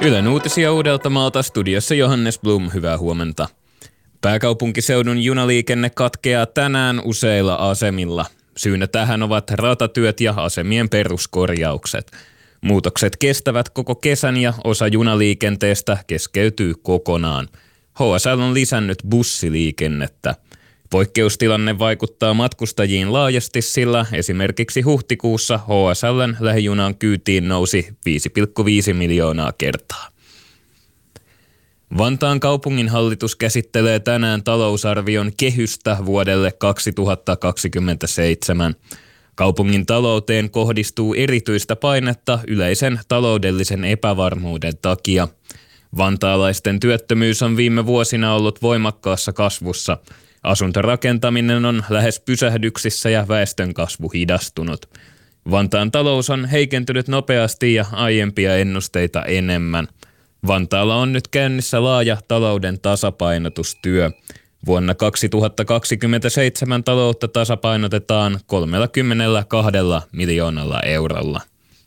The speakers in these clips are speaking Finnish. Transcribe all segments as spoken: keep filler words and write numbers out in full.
Ylen uutisia Uudeltamaalta, studiossa Johannes Blum, hyvää huomenta. Pääkaupunkiseudun junaliikenne katkeaa tänään useilla asemilla. Syynä tähän ovat ratatyöt ja asemien peruskorjaukset. Muutokset kestävät koko kesän ja osa junaliikenteestä keskeytyy kokonaan. H S L on lisännyt bussiliikennettä. Poikkeustilanne vaikuttaa matkustajiin laajasti, sillä esimerkiksi huhtikuussa H S L:n lähijunan kyytiin nousi viisi pilkku viisi miljoonaa kertaa. Vantaan kaupunginhallitus käsittelee tänään talousarvion kehystä vuodelle kaksituhattakaksikymmentäseitsemän. Kaupungin talouteen kohdistuu erityistä painetta yleisen taloudellisen epävarmuuden takia. Vantaalaisten työttömyys on viime vuosina ollut voimakkaassa kasvussa. Asuntorakentaminen on lähes pysähdyksissä ja väestönkasvu hidastunut. Vantaan talous on heikentynyt nopeasti ja aiempia ennusteita enemmän. Vantaalla on nyt käynnissä laaja talouden tasapainotustyö. Vuonna kaksituhattakaksikymmentäseitsemän taloutta tasapainotetaan kolmekymmentäkaksi miljoonalla eurolla.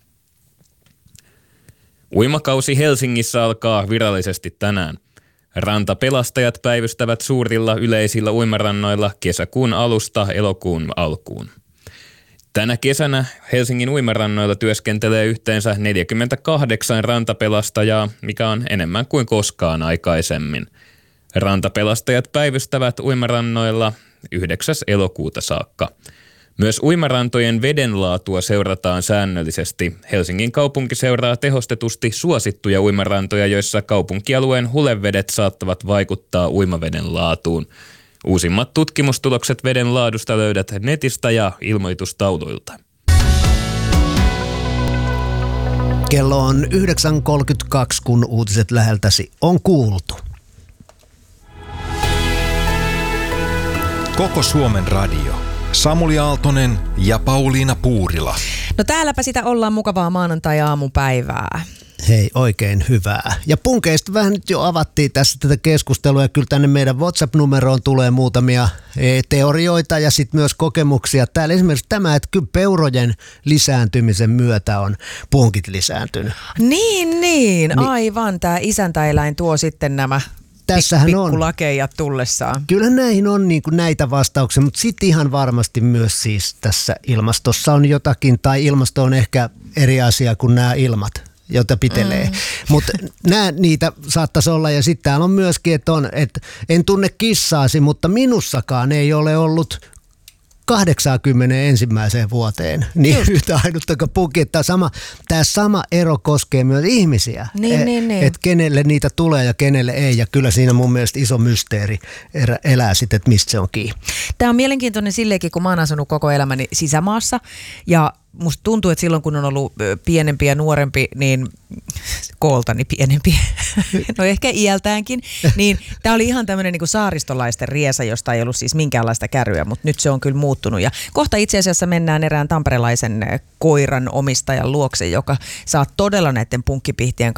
Uimakausi Helsingissä alkaa virallisesti tänään. Rantapelastajat päivystävät suurilla yleisillä uimarannoilla kesäkuun alusta elokuun alkuun. Tänä kesänä Helsingin uimarannoilla työskentelee yhteensä neljäkymmentäkahdeksan rantapelastajaa, mikä on enemmän kuin koskaan aikaisemmin. Rantapelastajat päivystävät uimarannoilla yhdeksäs elokuuta saakka. Myös uimarantojen vedenlaatua seurataan säännöllisesti. Helsingin kaupunki seuraa tehostetusti suosittuja uimarantoja, joissa kaupunkialueen hulevedet saattavat vaikuttaa uimaveden laatuun. Uusimmat tutkimustulokset veden laadusta löydät netistä ja ilmoitustauluilta. Kello on yhdeksän kolmekymmentäkaksi, kun uutiset läheltäsi on kuultu. Koko Suomen radio. Samuli Aaltonen ja Pauliina Puurila. No täälläpä sitä ollaan, mukavaa maanantai-aamupäivää. Hei, oikein hyvää. Ja punkeista vähän nyt jo avattiin tässä tätä keskustelua ja kyllä tänne meidän WhatsApp-numeroon tulee muutamia teorioita ja sitten myös kokemuksia. Täällä esimerkiksi tämä, että kyllä peurojen lisääntymisen myötä on punkit lisääntynyt. Niin, niin, aivan. Tämä isäntäeläin tuo sitten nämä Tässähän on pikkulakeja tullessaan. Kyllä näihin on niin kuin näitä vastauksia, mutta sitten ihan varmasti myös siis tässä ilmastossa on jotakin, tai ilmasto on ehkä eri asia kuin nämä ilmat, jota pitelee. Mm. Mutta nämä niitä saattaisi olla, ja sitten täällä on myöskin, että on, että en tunne kissaasi, mutta minussakaan ei ole ollut kahdeksankymmentä ensimmäiseen vuoteen, niin Just. yhtä ainuttakaan puki. Tämä sama, tämä sama ero koskee myös ihmisiä, niin, e, niin, niin. että kenelle niitä tulee ja kenelle ei, ja kyllä siinä mun mielestä iso mysteeri elää sitten, että mistä se on kiinni. Tämä on mielenkiintoinen silleenkin, kun mä oon asunut koko elämäni sisämaassa, ja musta tuntuu, että silloin kun on ollut pienempi ja nuorempi, niin kooltani pienempi, no ehkä iältäänkin, niin tämä oli ihan tämmöinen niin kuin saaristolaisten riesa, josta ei ollut siis minkäänlaista kärryä, mutta nyt se on kyllä muuttunut. Ja kohta itse asiassa mennään erään tamperelaisen koiran omistajan luokse, joka saa todella näiden punkkipihtien